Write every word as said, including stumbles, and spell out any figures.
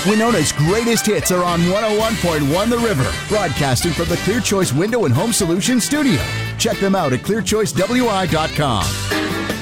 Winona's greatest hits are on one oh one point one The River, broadcasting from the Clear Choice Window and Home Solutions studio. Check them out at clear choice w i dot com.